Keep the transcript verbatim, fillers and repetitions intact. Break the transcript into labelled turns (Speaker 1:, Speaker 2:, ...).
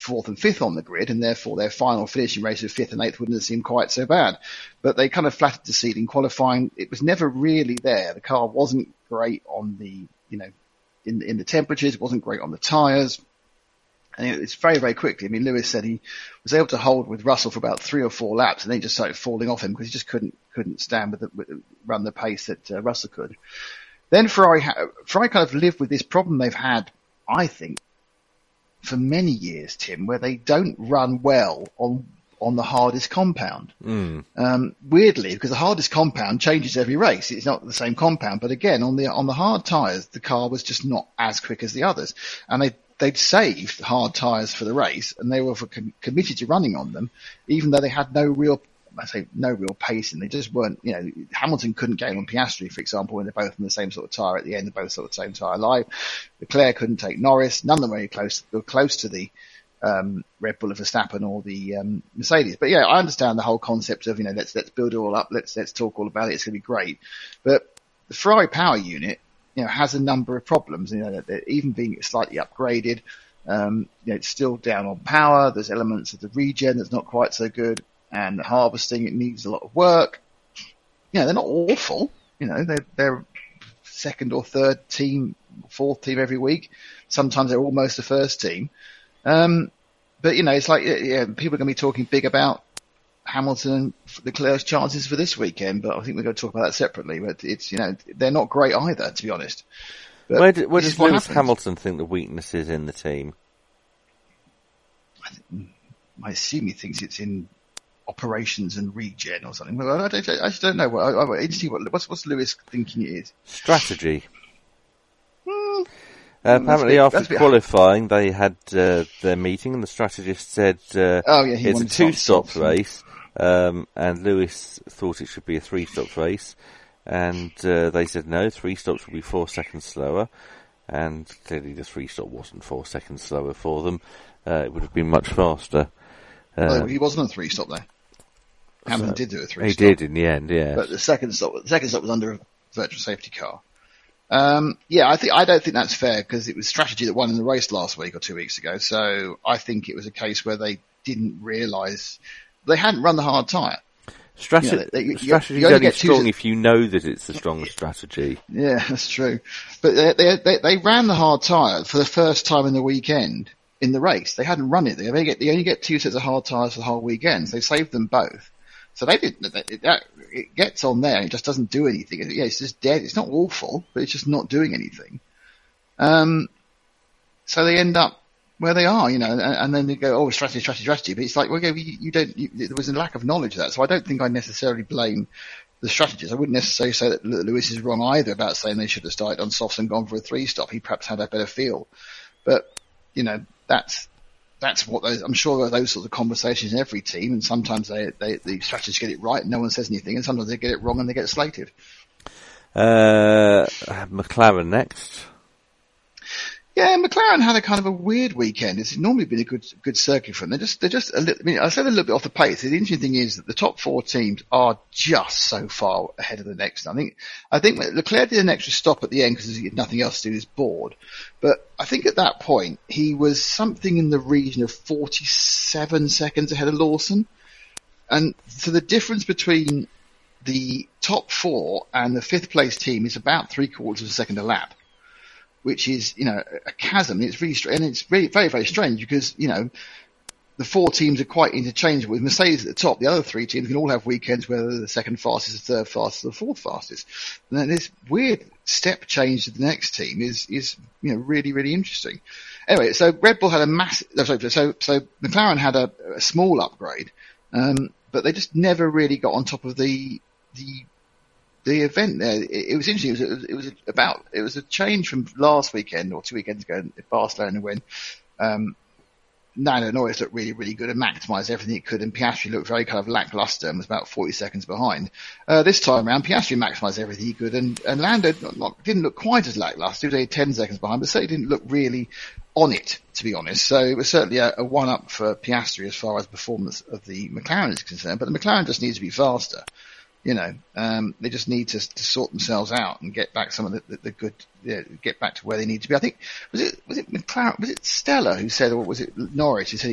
Speaker 1: fourth and fifth on the grid, and therefore their final finishing race of fifth and eighth wouldn't have seemed quite so bad. But they kind of flattered the ceiling. Qualifying, it was never really there. The car wasn't great on the, you know, in, in the temperatures, it wasn't great on the tyres. And it's very, very quickly. I mean, Lewis said he was able to hold with Russell for about three or four laps, and then he just started falling off him because he just couldn't couldn't stand with, the, with run the pace that uh, Russell could. Then Ferrari, ha- Ferrari kind of lived with this problem they've had, I think, for many years, Tim, where they don't run well on on the hardest compound.
Speaker 2: Mm.
Speaker 1: Um, weirdly, because the hardest compound changes every race. It's not the same compound, but again, on the on the hard tyres, the car was just not as quick as the others, and they. They'd saved hard tyres for the race, and they were com- committed to running on them, even though they had no real, I say no real pace, and they just weren't, you know, Hamilton couldn't gain on Piastri, for example, when they're both in the same sort of tyre at the end, they're both sort of the same tyre live. Leclerc couldn't take Norris, none of them were very close, they were close to the, um, Red Bull of Verstappen or the, um, Mercedes. But yeah, I understand the whole concept of, you know, let's, let's build it all up, let's, let's talk all about it, it's going to be great. But the Ferrari power unit, you know, has a number of problems, you know, that they're even being slightly upgraded. Um, you know, it's still down on power. There's elements of the regen that's not quite so good, and the harvesting, it needs a lot of work. You know, they're not awful. You know, they're, they're second or third team, fourth team every week. Sometimes they're almost the first team. Um, but you know, it's like, yeah, people are going to be talking big about Hamilton and Leclerc's chances for this weekend, but I think we're going to talk about that separately. But it's, you know, they're not great either, to be honest. But
Speaker 2: where, do, where does Lewis
Speaker 1: happens.
Speaker 2: Hamilton think the weakness is in the team?
Speaker 1: I, think, I assume he thinks it's in operations and regen or something. Well, I, don't, I just don't know. What, I, I, interesting. What, what's, what's Lewis thinking it is?
Speaker 2: Strategy.
Speaker 1: Hmm.
Speaker 2: Uh, apparently,
Speaker 1: bit,
Speaker 2: after qualifying, they had uh, their meeting, and the strategist said, uh,
Speaker 1: "Oh yeah, he
Speaker 2: it's a two-stop race." Um, and Lewis thought it should be a three-stop race, and uh, they said no, three stops will be four seconds slower, and clearly the three-stop wasn't four seconds slower for them. Uh, it would have been much faster. Uh,
Speaker 1: well, he wasn't a three-stop there. Hamilton so did do a three-stop.
Speaker 2: He did in the end, yeah.
Speaker 1: But the second stop, the second stop was under a virtual safety car. Um, yeah, I think I don't think that's fair because it was strategy that won in the race last week or two weeks ago. So I think it was a case where they didn't realise. They hadn't run the hard tyre.
Speaker 2: Strate-
Speaker 1: you know, they, you,
Speaker 2: strategy
Speaker 1: you
Speaker 2: is
Speaker 1: only
Speaker 2: only strong
Speaker 1: two...
Speaker 2: if you know that it's the strongest strategy.
Speaker 1: Yeah, that's true. But they, they, they, they ran the hard tyre for the first time in the weekend in the race. They hadn't run it. They only get, they only get two sets of hard tyres for the whole weekend. So they saved them both. So they did, it, that, it gets on there and it just doesn't do anything. Yeah, it's just dead. It's not awful, but it's just not doing anything. Um, so they end up where they are, you know, and, and then they go, oh, strategy, strategy, strategy. But it's like, well, you, you don't, you, there was a lack of knowledge of that. So I don't think I necessarily blame the strategists. I wouldn't necessarily say that Lewis is wrong either about saying they should have started on softs and gone for a three stop. He perhaps had a better feel. But, you know, that's, that's what those, I'm sure there are those sorts of conversations in every team. And sometimes they, they, the strategists get it right and no one says anything. And sometimes they get it wrong and they get slated.
Speaker 2: Uh, McLaren next.
Speaker 1: Yeah, McLaren had a kind of a weird weekend. It's normally been a good good circuit for them. They're just, they're just a little, I mean, I said a little bit off the pace. The interesting thing is that the top four teams are just so far ahead of the next. I think, I think Leclerc did an extra stop at the end because he had nothing else to do, he was bored. But I think at that point, he was something in the region of forty-seven seconds ahead of Lawson. And so the difference between the top four and the fifth place team is about three quarters of a second a lap, which is, you know, a chasm. It's really, and it's really very, very strange because, you know, the four teams are quite interchangeable. With Mercedes at the top, the other three teams can all have weekends where they're the second fastest, the third fastest, or the fourth fastest. And then this weird step change to the next team is, is, you know, really, really interesting. Anyway, so Red Bull had a massive, sorry, so, so McLaren had a, a small upgrade, um, but they just never really got on top of the, the, the event there. It, it was interesting. It was, it was about, it was a change from last weekend or two weekends ago in Barcelona when, um, Lando Norris looked really, really good and maximised everything it could, and Piastri looked very kind of lacklustre and was about forty seconds behind. Uh, this time around, Piastri maximised everything he could, and, and Lando not, not, didn't look quite as lacklustre. He was only ten seconds behind, but certainly didn't look really on it, to be honest. So it was certainly a, a one-up for Piastri as far as performance of the McLaren is concerned, but the McLaren just needs to be faster. You know, um, they just need to, to sort themselves out and get back some of the, the, the good, yeah, get back to where they need to be. I think, was it, was it McLaren, was it Stella who said, or was it Norris who said